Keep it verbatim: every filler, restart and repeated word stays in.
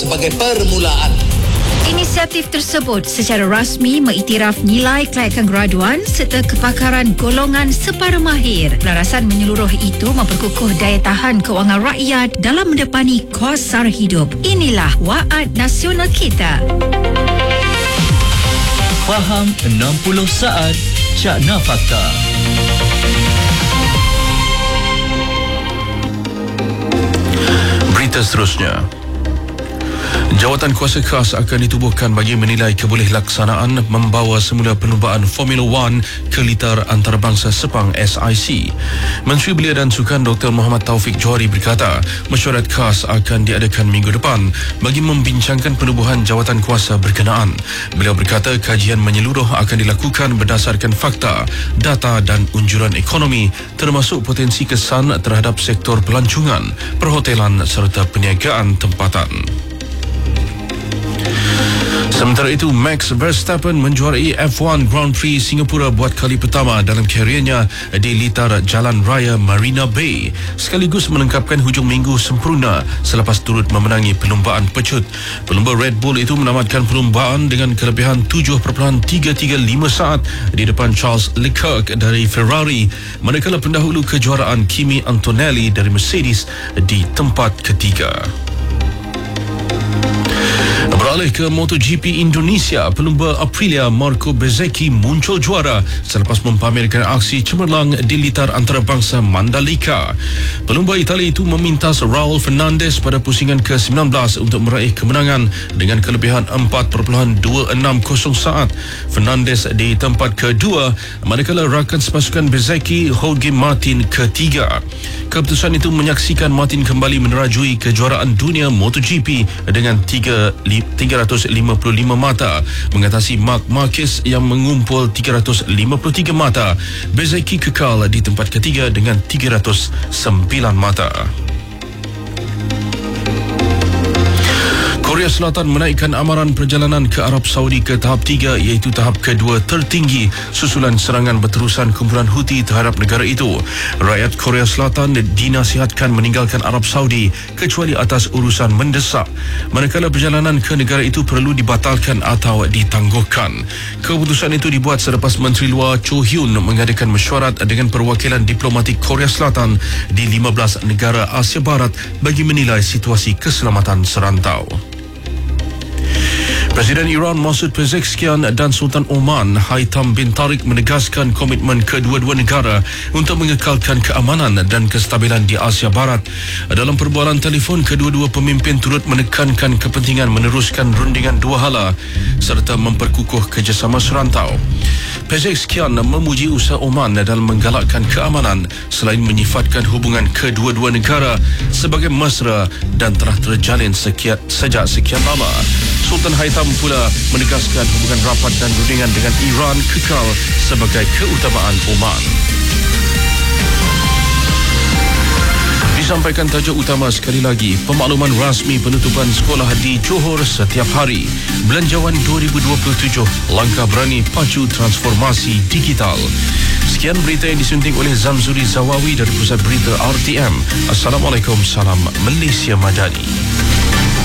sebagai permulaan. Inisiatif tersebut secara rasmi mengiktiraf nilai kelayakan graduan serta kepakaran golongan separuh mahir. Pelarasan menyeluruh itu memperkukuh daya tahan kewangan rakyat dalam mendepani kos sara hidup. Inilah Waad Nasional kita. Faham enam puluh saat Cakna Fakta. Berita seterusnya. Jawatan kuasa khas akan ditubuhkan bagi menilai kebolehkelaksanaan membawa semula perlumbaan Formula One ke litar antarabangsa Sepang S I C. Menteri Belia dan Sukan Doktor Muhammad Taufik Johari berkata, mesyuarat khas akan diadakan minggu depan bagi membincangkan penubuhan jawatan kuasa berkenaan. Beliau berkata kajian menyeluruh akan dilakukan berdasarkan fakta, data dan unjuran ekonomi termasuk potensi kesan terhadap sektor pelancongan, perhotelan serta perniagaan tempatan. Sementara itu, Max Verstappen menjuarai F one Grand Prix Singapura buat kali pertama dalam karirnya di litar Jalan Raya Marina Bay, sekaligus melengkapkan hujung minggu sempurna selepas turut memenangi perlumbaan pecut. Pelumba Red Bull itu menamatkan perlumbaan dengan kelebihan tujuh perpuluhan tiga tiga lima saat di depan Charles Leclerc dari Ferrari, manakala pendahulu kejuaraan Kimi Antonelli dari Mercedes di tempat ketiga. Beralih ke MotoGP Indonesia, pelumba Aprilia Marco Bezzecchi muncul juara selepas mempamerkan aksi cemerlang di litar antarabangsa Mandalika. Pelumba Itali itu memintas Raul Fernandez pada pusingan ke sembilan belas untuk meraih kemenangan dengan kelebihan empat perpuluhan dua enam kosong saat. Fernandez di tempat kedua, manakala rakan sepasukan Bezzecchi Jorge Martin ketiga. Keputusan itu menyaksikan Martin kembali menerajui kejuaraan dunia MotoGP dengan tiga ratus lima puluh lima mata, mengatasi Marc Marquez yang mengumpul tiga ratus lima puluh tiga mata. Bezzecchi kekal di tempat ketiga dengan tiga ratus sembilan mata. Korea Selatan menaikkan amaran perjalanan ke Arab Saudi ke tahap tiga, iaitu tahap kedua tertinggi susulan serangan berterusan kumpulan Houthi terhadap negara itu. Rakyat Korea Selatan dinasihatkan meninggalkan Arab Saudi kecuali atas urusan mendesak, manakala perjalanan ke negara itu perlu dibatalkan atau ditangguhkan. Keputusan itu dibuat selepas Menteri Luar Cho Hyun mengadakan mesyuarat dengan perwakilan diplomatik Korea Selatan di lima belas negara Asia Barat bagi menilai situasi keselamatan serantau. Presiden Iran Masoud Pezeshkian dan Sultan Oman Haitham bin Tariq menegaskan komitmen kedua-dua negara untuk mengekalkan keamanan dan kestabilan di Asia Barat. Dalam perbualan telefon, kedua-dua pemimpin turut menekankan kepentingan meneruskan rundingan dua hala serta memperkukuh kerjasama serantau. Pezeshkian memuji usaha Oman dalam menggalakkan keamanan selain menyifatkan hubungan kedua-dua negara sebagai mesra dan telah terjalin sekian, sejak sekian lama. Sultan Haitham pula menegaskan hubungan rapat dan rundingan dengan Iran kekal sebagai keutamaan Oman. Disampaikan tajuk utama sekali lagi, pemakluman rasmi penutupan sekolah di Johor setiap hari. Belanjawan dua ribu dua puluh tujuh, langkah berani pacu transformasi digital. Sekian berita yang disunting oleh Zamzuri Zawawi dari Pusat Berita R T M. Assalamualaikum, salam Malaysia Madani.